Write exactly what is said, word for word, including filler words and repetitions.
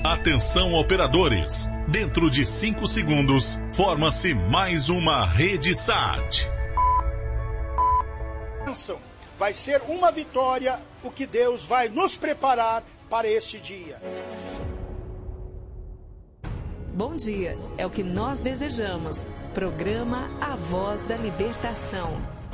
Atenção, operadores. Dentro de cinco segundos, forma-se mais uma rede S A T. Vai ser uma vitória o que Deus vai nos preparar para este dia. Bom dia, é o que nós desejamos. Programa A Voz da Libertação.